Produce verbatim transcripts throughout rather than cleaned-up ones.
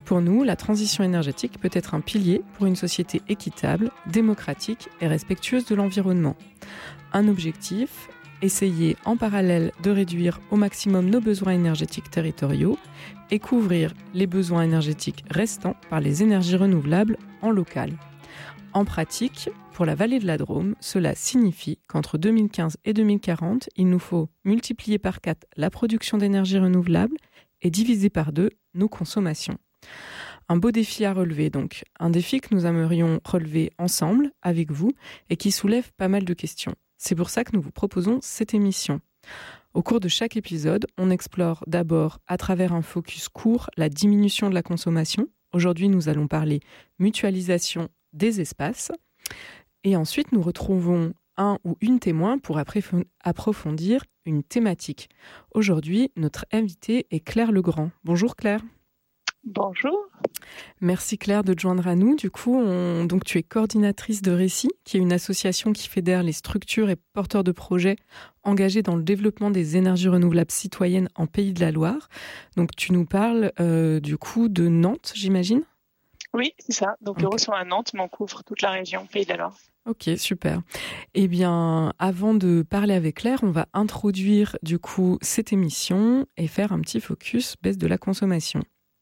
Pour nous, la transition énergétique peut être un pilier pour une société équitable, démocratique et respectueuse de l'environnement. Un objectif, essayer en parallèle de réduire au maximum nos besoins énergétiques territoriaux et couvrir les besoins énergétiques restants par les énergies renouvelables en local. En pratique, pour la vallée de la Drôme, cela signifie qu'entre deux mille quinze et deux mille quarante, il nous faut multiplier par quatre la production d'énergie renouvelable et diviser par deux nos consommations. Un beau défi à relever donc, un défi que nous aimerions relever ensemble, avec vous, et qui soulève pas mal de questions. C'est pour ça que nous vous proposons cette émission. Au cours de chaque épisode, on explore d'abord, à travers un focus court, la diminution de la consommation. Aujourd'hui, nous allons parler mutualisation des espaces. Et ensuite, nous retrouvons un ou une témoin pour approfondir une thématique. Aujourd'hui, notre invitée est Claire Legrand. Bonjour Claire. Bonjour. Merci Claire de te joindre à nous. Du coup, on... donc tu es coordinatrice de Réci, qui est une association qui fédère les structures et porteurs de projets engagés dans le développement des énergies renouvelables citoyennes en Pays de la Loire. Donc tu nous parles euh, du coup de Nantes, j'imagine ? Oui, c'est ça. Donc okay. Le bureaux sont à Nantes, mais on couvre toute la région Pays de la Loire. Ok, super. Eh bien, avant de parler avec Claire, on va introduire du coup cette émission et faire un petit focus baisse de la consommation.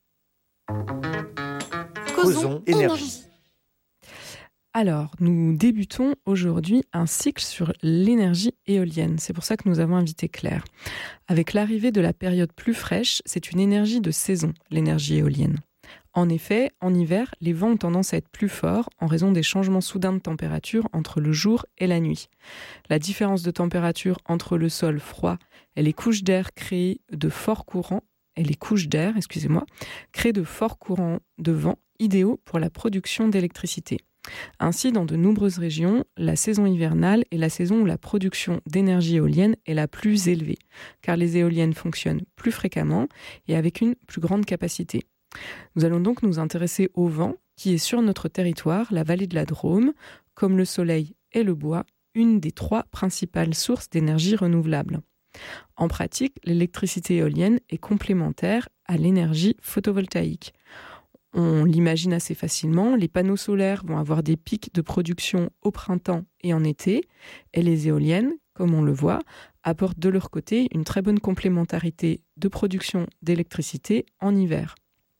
Causons énergie. Alors, nous débutons aujourd'hui un cycle sur l'énergie éolienne. C'est pour ça que nous avons invité Claire. Avec l'arrivée de la période plus fraîche, c'est une énergie de saison, l'énergie éolienne. En effet, en hiver, les vents ont tendance à être plus forts en raison des changements soudains de température entre le jour et la nuit. La différence de température entre le sol froid et les couches d'air créées de forts courants et les couches d'air, excusez-moi, créent de forts courants de vent idéaux pour la production d'électricité. Ainsi, dans de nombreuses régions, la saison hivernale est la saison où la production d'énergie éolienne est la plus élevée, car les éoliennes fonctionnent plus fréquemment et avec une plus grande capacité. Nous allons donc nous intéresser au vent qui est sur notre territoire, la vallée de la Drôme, comme le soleil et le bois, une des trois principales sources d'énergie renouvelable. En pratique, l'électricité éolienne est complémentaire à l'énergie photovoltaïque. On l'imagine assez facilement, les panneaux solaires vont avoir des pics de production au printemps et en été, et les éoliennes, comme on le voit, apportent de leur côté une très bonne complémentarité de production d'électricité en hiver.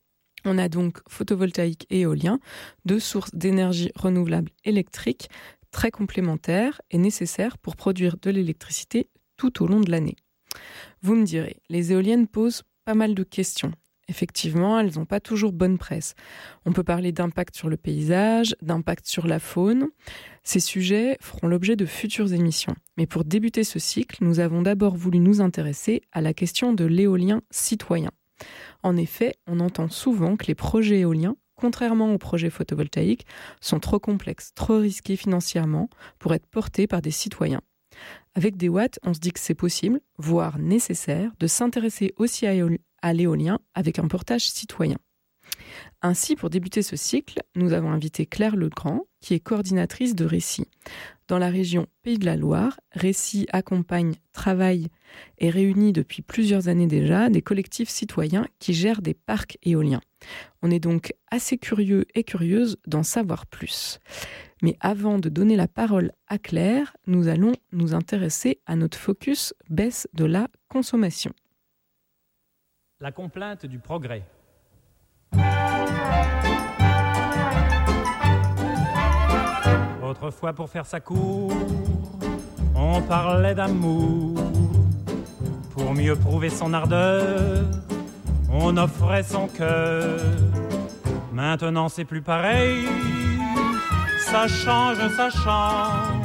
On a donc photovoltaïque et éolien, deux sources d'énergie renouvelable électrique très complémentaires et nécessaires pour produire de l'électricité tout au long de l'année. Vous me direz, les éoliennes posent pas mal de questions. Effectivement, elles n'ont pas toujours bonne presse. On peut parler d'impact sur le paysage, d'impact sur la faune. Ces sujets feront l'objet de futures émissions. Mais pour débuter ce cycle, nous avons d'abord voulu nous intéresser à la question de l'éolien citoyen. En effet, on entend souvent que les projets éoliens, contrairement aux projets photovoltaïques, sont trop complexes, trop risqués financièrement pour être portés par des citoyens. Avec des watts, on se dit que c'est possible, voire nécessaire, de s'intéresser aussi à, éol- à l'éolien avec un portage citoyen. Ainsi, pour débuter ce cycle, nous avons invité Claire Legrand, qui est coordinatrice de Réci. Dans la région Pays de la Loire, Réci accompagne, travaille et réunit depuis plusieurs années déjà des collectifs citoyens qui gèrent des parcs éoliens. On est donc assez curieux et curieuse d'en savoir plus. Mais avant de donner la parole à Claire, nous allons nous intéresser à notre focus baisse de la consommation. La complainte du progrès. Autrefois, pour faire sa cour, on parlait d'amour. Pour mieux prouver son ardeur, on offrait son cœur. Maintenant, c'est plus pareil. Ça change, ça change.